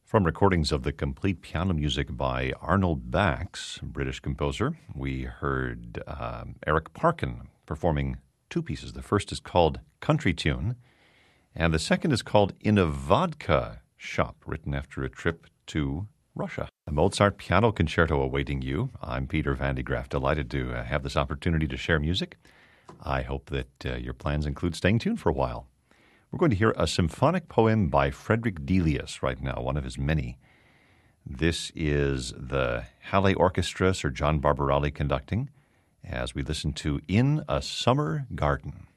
From recordings of the complete piano music by Arnold Bax, British composer, we heard Eric Parkin performing two pieces. The first is called Country Tune, and the second is called In a Vodka Shop, written after a trip to Russia. A Mozart piano concerto awaiting you. I'm Peter Van de Graaff, delighted to have this opportunity to share music. I hope that your plans include staying tuned for a while. We're going to hear a symphonic poem by Frederick Delius right now, one of his many. This is the Halle Orchestra, Sir John Barbarelli conducting, as we listen to In a Summer Garden.